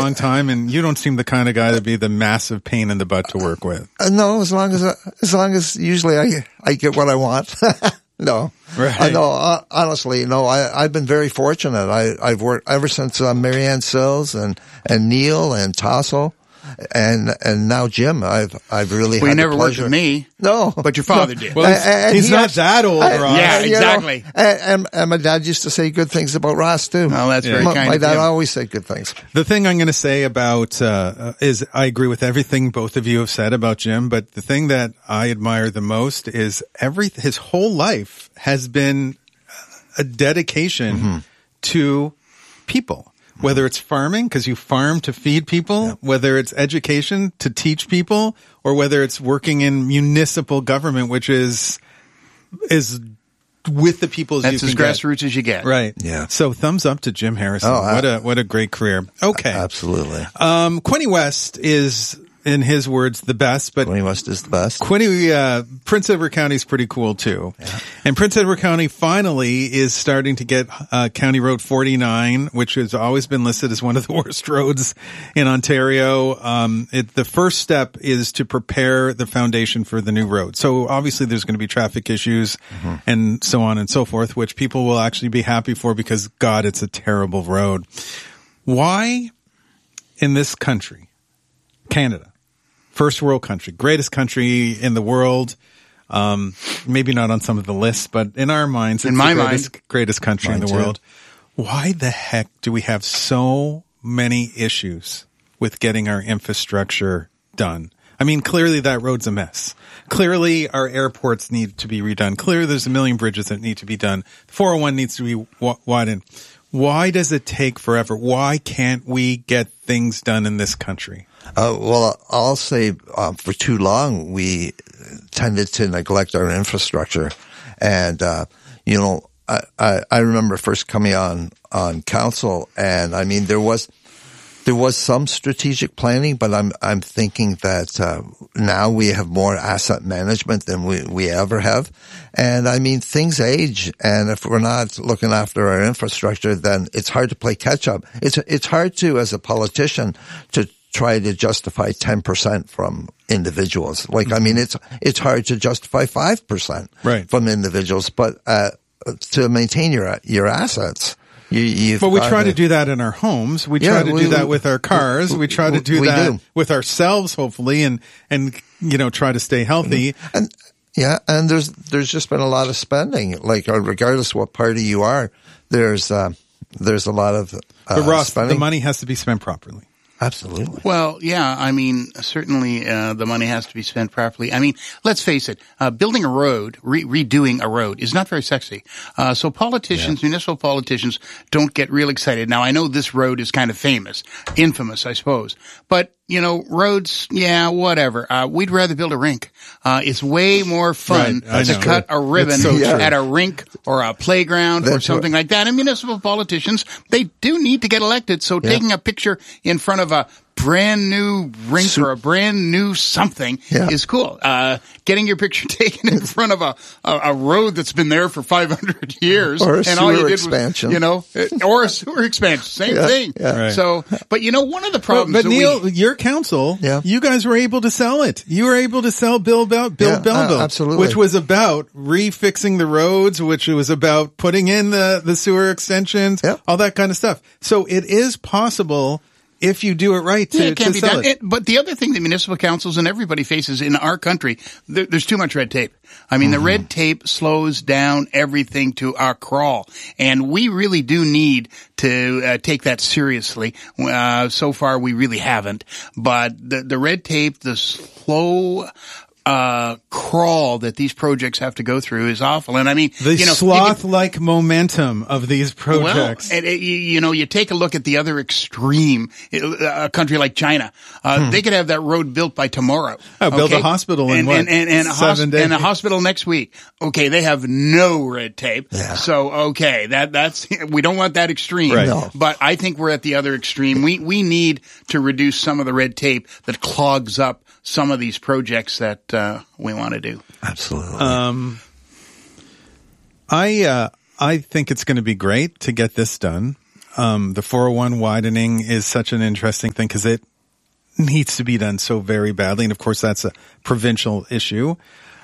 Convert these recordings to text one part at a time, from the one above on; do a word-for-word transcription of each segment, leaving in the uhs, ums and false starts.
long time, and you don't seem the kind of guy to be the massive pain in the butt to work with. Uh, no, as long as, uh, as long as usually I, I get what I want. No. Right. I know, uh, honestly, no, I, I've been very fortunate. I, I've worked ever since uh, Marianne Sills and, and Neil and Tasso. And and now Jim, I've I've really well, had you never the worked pleasure. with me, no, but your father no. did. Well, he's, And- and he's he not actually- that old, I- Ross. Yeah, you know, exactly. and, and, and my dad used to say good things about Ross too. Oh, that's very my, kind My of dad him. always said good things. The thing I'm going to say about uh is I agree with everything both of you have said about Jim, but the thing that I admire the most is every his whole life has been a dedication mm-hmm. to people. Whether it's farming, because you farm to feed people, yeah. whether it's education to teach people, or whether it's working in municipal government, which is is with the people as That's you as can grassroots get. as you get. Right. Yeah. So thumbs up to Jim Harrison. Oh, I, what a what a great career. Okay. Absolutely. Um, Quinny West is, in his words, the best, but Quinny West is the best. Quinny, uh, Prince Edward County is pretty cool too. Yeah. And Prince Edward County finally is starting to get, uh, County Road forty-nine, which has always been listed as one of the worst roads in Ontario. Um, it, the first step is to prepare the foundation for the new road. So obviously there's going to be traffic issues mm-hmm. and so on and so forth, which people will actually be happy for because, God, it's a terrible road. Why in this country, Canada, first world country, greatest country in the world. Um, maybe not on some of the lists, but in our minds, it's in my the greatest, mind. greatest country Mine in the too. world. Why the heck do we have so many issues with getting our infrastructure done? I mean, clearly that road's a mess. Clearly our airports need to be redone. Clearly there's a million bridges that need to be done. four oh one needs to be w- widened. Why does it take forever? Why can't we get things done in this country? Uh, well, I'll say um, for too long we tended to neglect our infrastructure, and uh, you know, I, I, I remember first coming on on council, and I mean there was there was some strategic planning, but I'm I'm thinking that uh, now we have more asset management than we we ever have, and I mean things age, and if we're not looking after our infrastructure, then it's hard to play catch up. It's it's hard to, as a politician, to try to justify ten percent from individuals. Like, I mean, it's, it's hard to justify five percent right. from individuals, but, uh, to maintain your, your assets. You, you've but we try to, to do that in our homes. We Yeah, try to we- do that with our cars. We try to do we that do. with ourselves, hopefully, and, and, you know, try to stay healthy. and, yeah, and there's, there's just been a lot of spending, like, uh, regardless of what party you are, there's, uh, there's a lot of, uh, But Ross, spending. the money has to be spent properly. Absolutely. Well, yeah, I mean, certainly uh, the money has to be spent properly. I mean, let's face it, uh, building a road, re- redoing a road is not very sexy. Uh, so politicians, yeah. municipal politicians don't get real excited. Now, I know this road is kind of famous, infamous, I suppose, but you know, roads, yeah, whatever. Uh, we'd rather build a rink. Uh, it's way more fun Right, to know. cut a ribbon so at a rink or a playground That's or something right. like that. And municipal politicians, they do need to get elected. So Yeah. taking a picture in front of a brand new rink Sup- or a brand new something Yeah. is cool. Uh, getting your picture taken in front of a, a, a road that's been there for five hundred years. Or a and all you sewer did expansion. Was, you know, it- or a sewer expansion. Same Yeah, thing. yeah. Right. So, but you know, one of the But, problems but that Neil, we, your council, Yeah. you guys were able to sell it. You were able to sell Bill Bell, Bill Yeah, Belleville, uh, absolutely. which was about refixing the roads, which was about putting in the, the sewer extensions, Yeah. all that kind of stuff. So it is possible if you do it right to, Yeah, it can to be sell done. it. It, but the other thing that municipal councils and everybody faces in our country, there, there's too much red tape. I mean, mm-hmm. the red tape slows down everything to our crawl. And we really do need to uh, take that seriously. Uh, so far, we really haven't. But the, the red tape, the slow uh crawl that these projects have to go through is awful. And I mean, The you know, you sloth-like momentum of these projects. Well, and, it, you, you know, you take a look at the other extreme, a country like China. Uh, hmm. They could have that road built by tomorrow. Oh, build okay? a hospital in and, what? And, and, and, a Seven hosp- days? and a hospital next week. Okay, they have no red tape. Yeah. So, okay, that, that's, we don't want that extreme. Right. No. But I think we're at the other extreme. We, we need to reduce some of the red tape that clogs up some of these projects that, uh, we want to do. Absolutely. Um, I, uh, I think it's going to be great to get this done. um, the four oh one widening is such an interesting thing because it needs to be done so very badly. And of course, that's a provincial issue.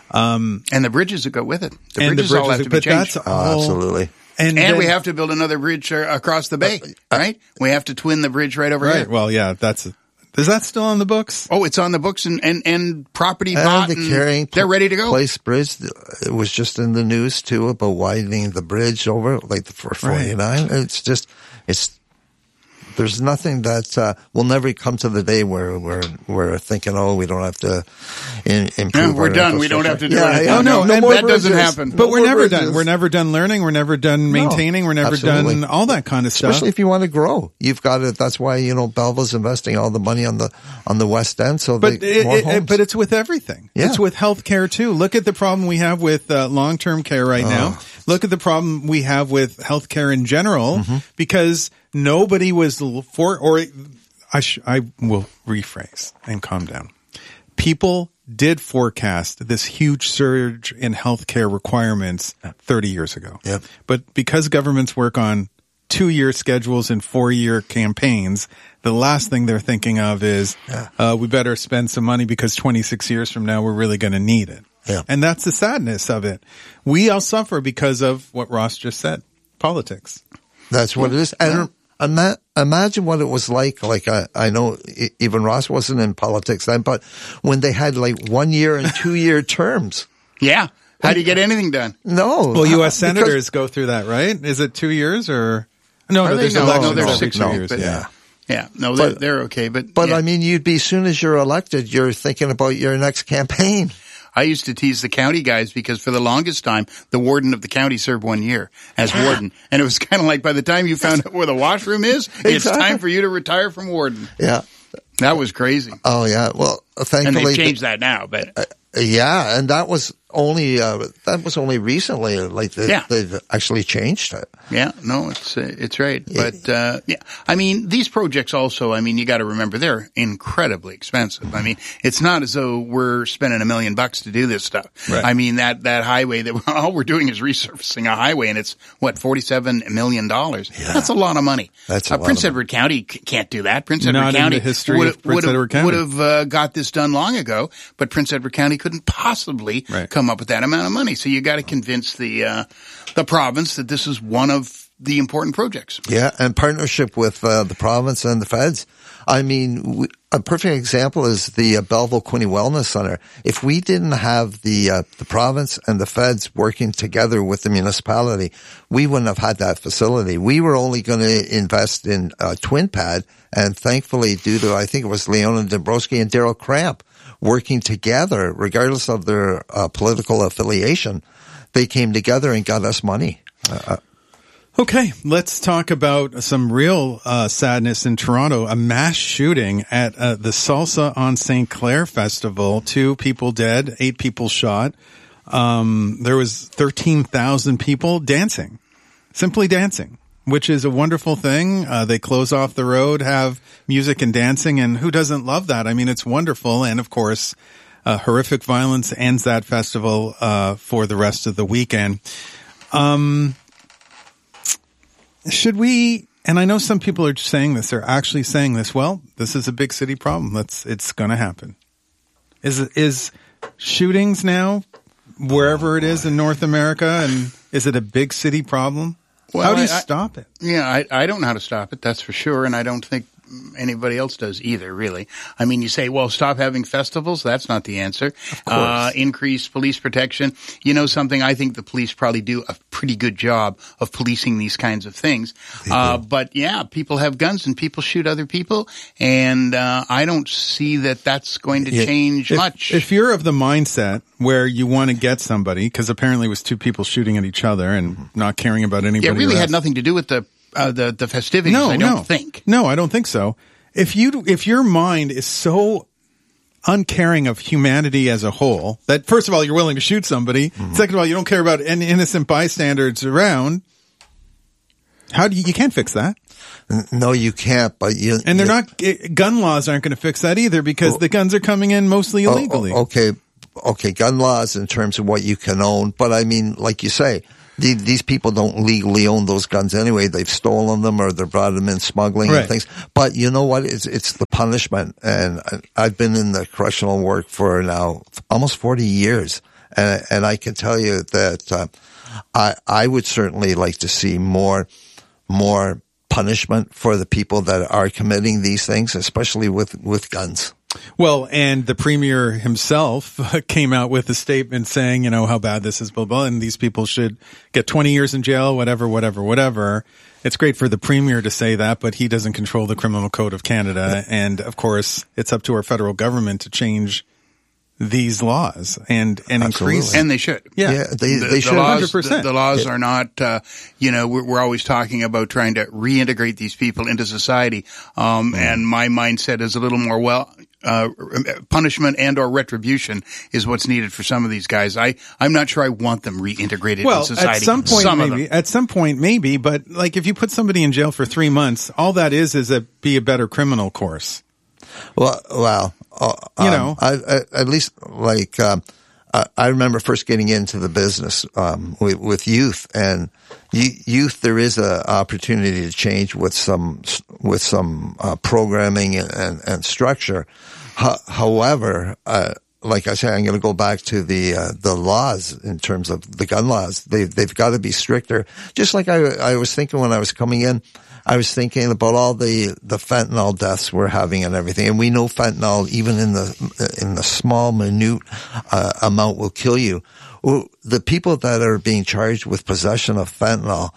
Um, and the bridges that go with it. The and bridges, the bridges all have to be but changed. That's Oh, all, absolutely. And, And then, we have to build another bridge uh, across the bay, right? We have to twin the bridge right over right. here. Well, yeah, that's, is that still on the books? Oh, it's on the books and, and, and property And bought the and Carrying they're ready to go. Place Bridge, it was just in the news too about widening the bridge over, like the four forty-nine. Right. It's just, it's, there's nothing that uh, will never come to the day where we're we're thinking, oh, we don't have to in, improve. Yeah, we're our done. We don't have to do yeah, anything. yeah, Oh, no, no, and more that doesn't bridges. happen. But No we're more never bridges. done. We're never done learning. We're never done maintaining. We're never absolutely. done all that kind of stuff. Especially if you want to grow, you've got to. That's why you know Belleville's investing all the money on the on the West End, so But they it, more it, homes. but it's with everything. Yeah. It's with healthcare too. Look at the problem we have with uh, long-term care right Oh. now. Look at the problem we have with healthcare in general Mm-hmm. because nobody was for, or I sh- I will rephrase and calm down. People did forecast this huge surge in healthcare requirements thirty years ago. Yep. But because governments work on two-year schedules and four-year campaigns, the last thing they're thinking of is, Yeah. uh, we better spend some money because twenty-six years from now, we're really going to need it. Yeah. And that's the sadness of it. We all suffer because of what Ross just said, politics. That's what it is. And ima- imagine what it was like. Like I, I know e- even Ross wasn't in politics then, but when they had like one year and two year terms. Yeah. How do you get anything done? No. Well, U S uh, because- senators go through that, right? Is it two years or? No, Are no, they? there's No, elections no, they're every six two months, years. but- Yeah. Yeah. No, they're, But- they're okay. But, But yeah. I mean, you'd be, as soon as you're elected, you're thinking about your next campaign. I used to tease the county guys because for the longest time, the warden of the county served one year as warden. And it was kind of like by the time you found out where the washroom is, it's Exactly. time for you to retire from warden. Yeah. That was crazy. Oh, yeah. Well, And thankfully. they've changed that now, but Uh, yeah. And that was only, uh, that was only recently, like they, Yeah. they've actually changed it. yeah, no, it's, uh, it's right. But, uh, yeah, I mean, these projects also, I mean, you got to remember they're incredibly expensive. I mean, it's not as though we're spending a million bucks to do this stuff. Right. I mean, that, that highway that all we're doing is resurfacing a highway and it's what, forty-seven million dollars. Yeah. That's a lot of money. That's a uh, lot Prince of Edward County c- can't do that. Prince Not Edward in County the history would of Prince would Edward have, County. would have uh, got this done long ago, but Prince Edward County couldn't possibly Right. come up with that amount of money. So you got to convince the uh, the province that this is one of the important projects. Yeah, and partnership with uh, the province and the feds. I mean, we, a perfect example is the uh, Belleville Quinte Wellness Center. If we didn't have the uh, the province and the feds working together with the municipality, we wouldn't have had that facility. We were only going to invest in uh, Twin Pad, and thankfully, due to I think it was Leona Dombrowski and Daryl Cramp working together, regardless of their uh, political affiliation, they came together and got us money. Uh, Okay, let's talk about some real uh, sadness in Toronto. A mass shooting at uh, the Salsa on Saint Clair Festival. Two people dead, eight people shot. Um, there was thirteen thousand people dancing, simply dancing, which is a wonderful thing. Uh, they close off the road, have music and dancing, and who doesn't love that? I mean, it's wonderful. And of course, uh, horrific violence ends that festival uh, for the rest of the weekend. Um, Should we, and I know some people are saying this, they're actually saying this, well, this is a big city problem. Let's, it's going to happen. Is, is shootings now, wherever it is in North America, and is it a big city problem? Well, How do you I- I- stop it? Yeah, I, I don't know how to stop it, that's for sure, and I don't think anybody else does either, really. I mean, you say, well, stop having festivals. That's not the answer. Of course. Uh, increase police protection. You know something? I think the police probably do a pretty good job of policing these kinds of things. Uh, but yeah, people have guns and people shoot other people, and uh, I don't see that that's going to Yeah. change If, much. if you're of the mindset where you want to get somebody, because apparently it was two people shooting at each other and not caring about anybody it really else. had nothing to do with the uh, the the festivities. No, I don't no. think. No, I don't think so. If you, if your mind is so uncaring of humanity as a whole that first of all, you're willing to shoot somebody. Mm-hmm. Second of all, you don't care about any innocent bystanders around. How do you, you can't fix that. no, you can't. But you And they're you- not, eh, gun laws aren't going to fix that either because the guns are coming in mostly illegally. Oh, oh, okay, okay, gun laws in terms of what you can own, but I mean, like you say, the, these people don't legally own those guns anyway. They've stolen them or they've brought them in smuggling Right. and things. But you know what? It's, it's the punishment. And I, I've been in the correctional work for now almost forty years. And, and I can tell you that, uh, I, I would certainly like to see more, more punishment for the people that are committing these things, especially with, with guns. Well, and the premier himself came out with a statement saying, you know, how bad this is, blah, blah, and these people should get twenty years in jail, whatever, whatever, whatever. It's great for the premier to say that, but he doesn't control the Criminal Code of Canada. And of course, it's up to our federal government to change these laws and, and increase. And they should. Yeah. Yeah, they, the, they the should. laws, one hundred percent. The, the laws are not, uh, you know, we're, we're always talking about trying to reintegrate these people into society. Um, mm. and my mindset is a little more, well, uh, punishment and or retribution is what's needed for some of these guys. I, I'm not sure I want them reintegrated well, in society. at some point, some maybe, at some point, maybe, but like if you put somebody in jail for three months, all that is, is a, be a better criminal course. Well, well, uh, um, you know, I, I, at least like, um, I, I remember first getting into the business, um, with, with youth and youth, there is a opportunity to change with some, with some, uh, programming and, and, and structure. H- however, uh, like I say, I'm going to go back to the, uh, the laws in terms of the gun laws. They, they've got to be stricter. Just like I, I was thinking when I was coming in, I was thinking about all the, the fentanyl deaths we're having and everything. And we know fentanyl, even in the, in the small, minute, uh, amount will kill you. Well, the people that are being charged with possession of fentanyl,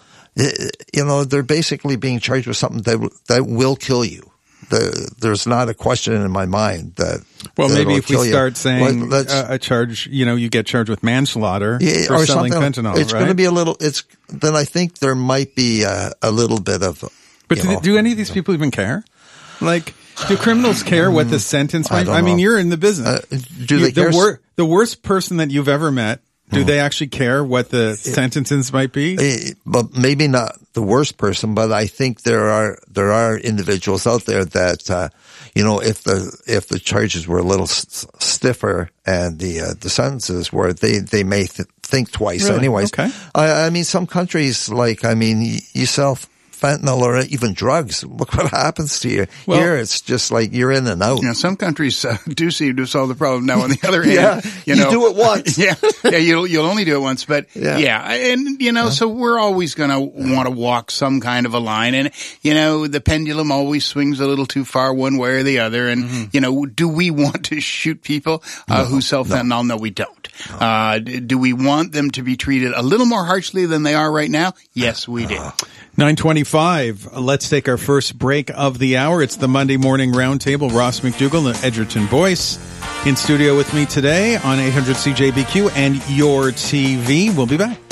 you know, they're basically being charged with something that, that will kill you. The, there's not a question in my mind that. Well, that maybe if we start you. saying Let, a, a charge, you know, you get charged with manslaughter yeah, for or selling something. fentanyl, it's right? going to be a little. It's then I think there might be a, a little bit of. But you do, know, do any of these people even care? Like, do criminals care what the sentence might? I, I mean, know. you're in the business. Uh, do you, they care? The, wor- the worst person that you've ever met. Do they actually care what the sentences might be? But maybe not the worst person, but I think there are, there are individuals out there that, uh, you know, if the, if the charges were a little s- stiffer and the, uh, the sentences were, they, they may th- think twice Really? anyways. Okay. I, I mean, some countries, like, I mean, y- you sell fentanyl or even drugs. Look what happens to you. Well, here, it's just like you're in and out. You know, some countries uh, do seem to solve the problem. Now, on the other hand, yeah, you know, you do it once. yeah, yeah, you'll you'll only do it once. But yeah, yeah and you know, so we're always going to want to walk some kind of a line, and you know, the pendulum always swings a little too far one way or the other. And mm-hmm. you know, do we want to shoot people uh, no, who sell fentanyl? No, we don't. No. Uh, do we want them to be treated a little more harshly than they are right now? Yes, we do. nine twenty-five. Let's take our first break of the hour. It's the Monday Morning Roundtable. Ross McDougall and Edgerton Boyce in studio with me today on eight hundred C J B Q and your T V. We'll be back.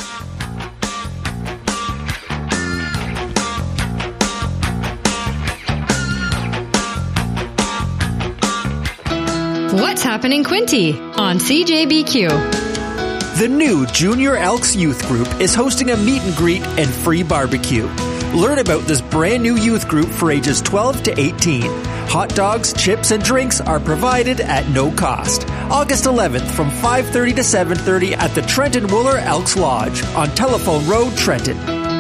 What's happening, Quinty, on C J B Q? The new Junior Elks Youth Group is hosting a meet and greet and free barbecue. Learn about this brand new youth group for ages twelve to eighteen. Hot dogs, chips, and drinks are provided at no cost. August eleventh from five thirty to seven thirty at the Trenton Wooler Elks Lodge on Telephone Road, Trenton.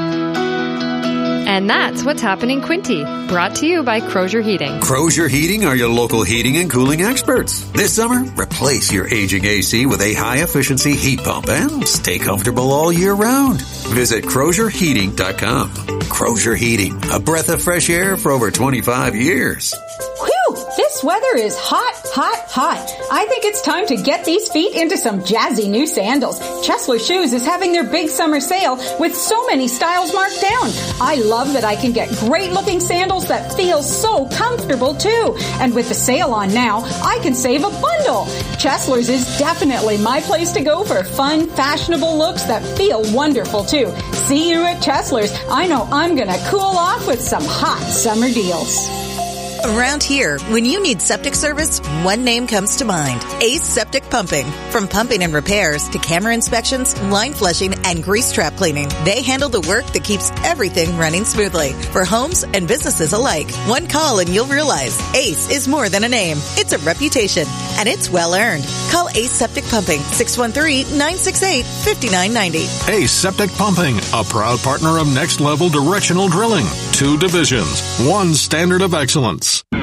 And that's What's Happening, Quinty, brought to you by Crozier Heating. Crozier Heating are your local heating and cooling experts. This summer, replace your aging A C with a high-efficiency heat pump and stay comfortable all year round. Visit crozier heating dot com. Crozier Heating, a breath of fresh air for over twenty-five years. Whew! This weather is hot, hot, hot. I think it's time to get these feet into some jazzy new sandals. Chesler Shoes is having their big summer sale with so many styles marked down. I love that I can get great looking sandals that feel so comfortable too. And with the sale on now, I can save a bundle. Chesler's is definitely my place to go for fun, fashionable looks that feel wonderful too. See you at Chesler's. I know I'm gonna cool off with some hot summer deals. Around here, when you need septic service, one name comes to mind. Ace Septic Pumping. From pumping and repairs to camera inspections, line flushing, and grease trap cleaning, they handle the work that keeps everything running smoothly for homes and businesses alike. One call and you'll realize Ace is more than a name. It's a reputation, and it's well earned. Call Ace Septic Pumping, six one three, nine six eight, five nine nine zero. Ace Septic Pumping, a proud partner of Next Level Directional Drilling. Two divisions, one standard of excellence. A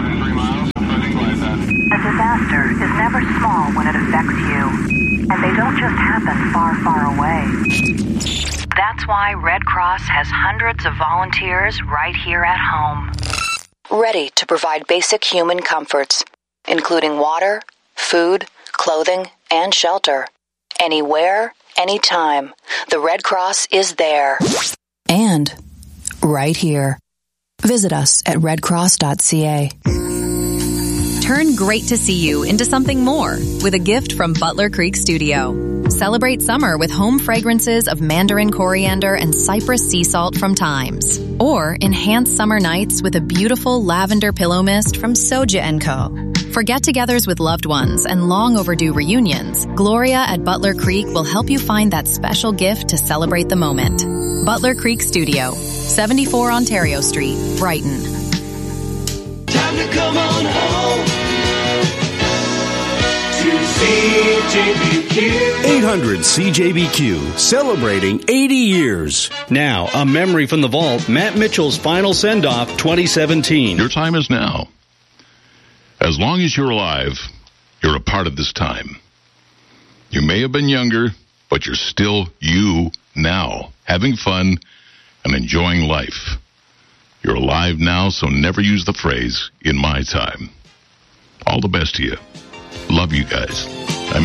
disaster is never small when it affects you, and they don't just happen far, far away. That's why Red Cross has hundreds of volunteers right here at home, ready to provide basic human comforts, including water, food, clothing, and shelter. Anywhere, anytime, the Red Cross is there. And right here. Visit us at red cross dot c a. Turn great to see you into something more with a gift from Butler Creek Studio. Celebrate summer with home fragrances of mandarin coriander and cypress sea salt from Thymes. Or enhance summer nights with a beautiful lavender pillow mist from Soja and Co. For get-togethers with loved ones and long overdue reunions, Gloria at Butler Creek will help you find that special gift to celebrate the moment. Butler Creek Studio, seventy-four Ontario Street, Brighton. Time to come on home to C J B Q. eight hundred C J B Q, celebrating eighty years. Now, a memory from the vault, Matt Mitchell's final send-off twenty seventeen. Your time is now. As long as you're alive, you're a part of this time. You may have been younger, but you're still you now, having fun and enjoying life. You're alive now, so never use the phrase, in my time. All the best to you. Love you guys.